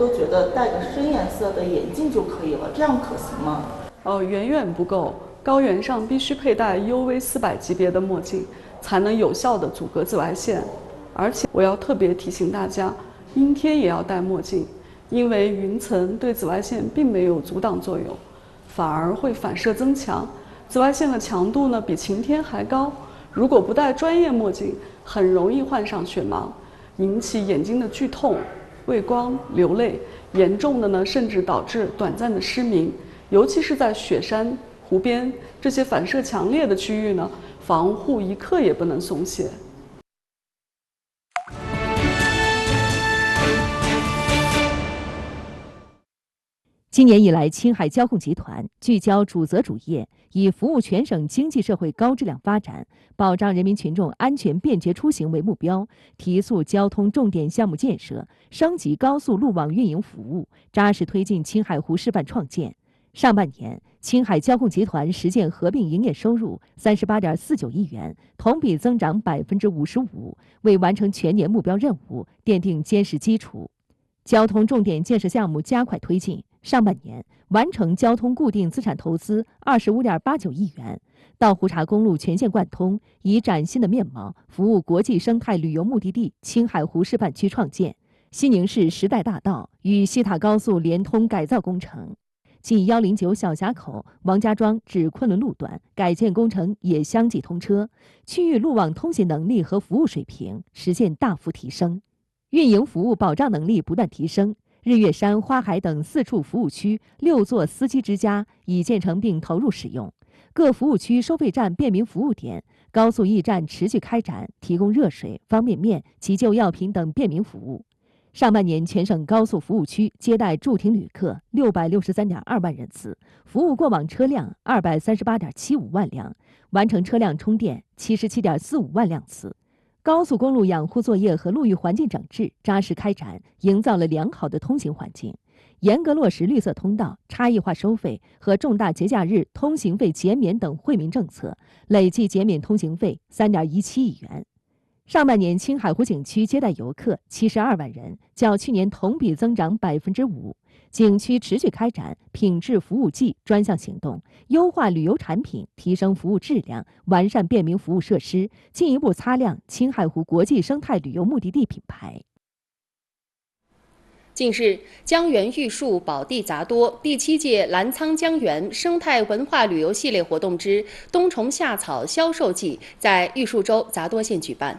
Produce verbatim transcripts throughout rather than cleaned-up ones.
都觉得戴个深颜色的眼镜就可以了，这样可行吗？ 呃，远远不够，高原上必须佩戴 U V 四百级别的墨镜，才能有效地阻隔紫外线。而且我要特别提醒大家，阴天也要戴墨镜，因为云层对紫外线并没有阻挡作用，反而会反射增强，紫外线的强度呢比晴天还高。如果不戴专业墨镜，很容易患上雪盲，引起眼睛的剧痛、畏光、流泪，严重的呢甚至导致短暂的失明。尤其是在雪山、湖边这些反射强烈的区域呢，防护一刻也不能松懈。 今年以来，青海交控集团聚焦主责主业，以服务全省经济社会高质量发展、保障人民群众安全便捷出行为目标，提速交通重点项目建设，升级高速路网运营服务，扎实推进青海湖示范创建。上半年，青海交控集团实现合并营业收入三十八点四九亿元，同比增长百分之五十五，为完成全年目标任务奠定坚实基础。交通重点建设项目加快推进，上半年完成交通固定资产投资二十五点八九亿元，到湖察公路全线贯通，以崭新的面貌服务国际生态旅游目的地青海湖示范区创建。西宁市时代大道与西塔高速联通改造工程。继一零九小峡口王家庄至昆仑路段改建工程也相继通车，区域路网通行能力和服务水平实现大幅提升，运营服务保障能力不断提升。日月山、花海等四处服务区六座司机之家已建成并投入使用，各服务区收费站、便民服务点、高速驿站持续开展，提供热水、方便面、急救药品等便民服务。上半年，全省高速服务区接待驻停旅客六百六十三点二万人次，服务过往车辆二百三十八点七五万辆，完成车辆充电七十七点四五万辆次。高速公路养护作业和路域环境整治扎实开展，营造了良好的通行环境，严格落实绿色通道、差异化收费和重大节假日通行费减免等惠民政策，累计减免通行费三点一七亿元。上半年，青海湖景区接待游客七十二万人，较去年同比增长百分之五。景区持续开展品质服务季专项行动，优化旅游产品，提升服务质量，完善便民服务设施，进一步擦亮青海湖国际生态旅游目的地品牌。 近日，江源玉树宝地杂多第七届澜沧江源生态文化旅游系列活动之冬虫夏草销售季在玉树州杂多县举办。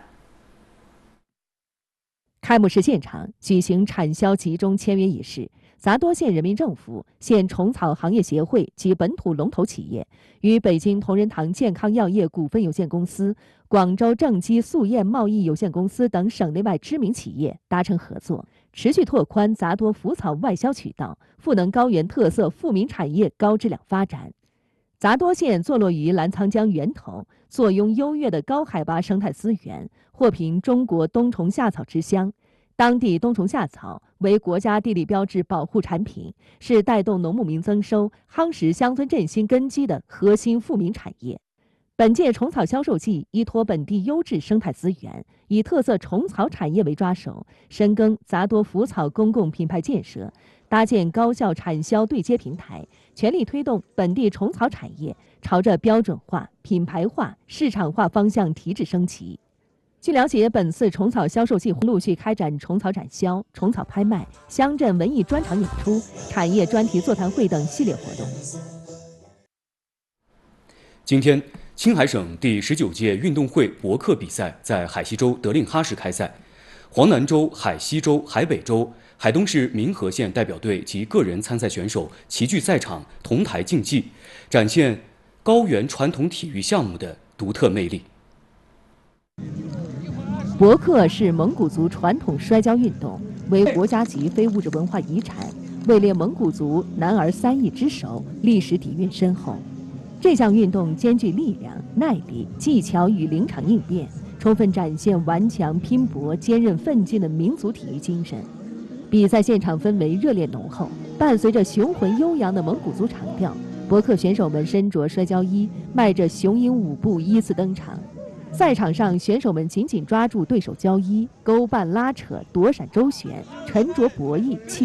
开幕式现场举行产销集中签约仪式，杂多县人民政府、县虫草行业协会及本土龙头企业与北京同仁堂健康药业股份有限公司、广州正畸素燕贸易有限公司等省内外知名企业达成合作，持续拓宽杂多腐草外销渠道，赋能高原特色富民产业高质量发展。杂多县坐落于澜沧江源头，坐拥优越的高海拔生态资源，获评中国冬虫夏草之乡。当地冬虫夏草为国家地理标志保护产品，是带动农牧民增收、夯实乡村振兴根基的核心富民产业。本届虫草销售季依托本地优质生态资源，以特色虫草产业为抓手，深耕杂多腐草公共品牌建设，搭建高效产销对接平台，全力推动本地虫草产业朝着标准化、品牌化、市场化方向提质升级。据了解，本次虫草销售季陆续开展虫草展销、虫草拍卖、乡镇文艺专场演出、产业专题座谈会等系列活动。 今天，青海省第十九届运动会博客比赛在海西州德令哈市开赛，黄南州、海西州、海北州、海东市民和县代表队及个人参赛选手齐聚赛场，同台竞技，展现高原传统体育项目的独特魅力。 博客是蒙古族传统摔跤运动，为国家级非物质文化遗产，位列蒙古族男儿三艺之首，历史底蕴深厚。这项运动兼具力量、耐力、技巧与临场应变，充分展现顽强拼搏、坚韧奋进的民族体育精神。比赛现场氛围热烈浓厚，伴随着雄浑悠扬的蒙古族长调，博客选手们身着摔跤衣，迈着雄鹰舞步依次登场。赛场上，选手们紧紧抓住对手交衣，勾绊拉扯，躲闪周旋，沉着博弈，气